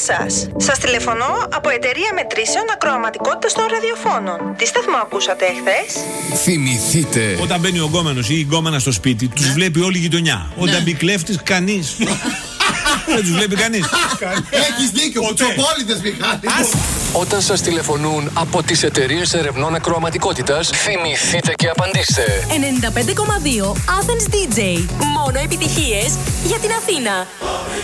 σας. Σας τηλεφωνώ από εταιρεία μετρήσεων ακροαματικότητας των ραδιοφώνων. Τι σταθμό ακούσατε εχθές? Θυμηθείτε. Όταν μπαίνει ο γκόμενος ή η γκόμενα στο σπίτι, τους βλέπει όλη η γειτονιά. Όταν μπει κλέφτης, κανείς. Δεν τους βλέπει κανείς. Έχεις δίκιο, κουτσοπόλητες Μιχάλη. Όταν σας τηλεφωνούν από τις εταιρείες ερευνών ακροαματικότητας, θυμηθείτε και απαντήστε. 95,2 Athens DJ. Μόνο επιτυχίες για την Αθήνα.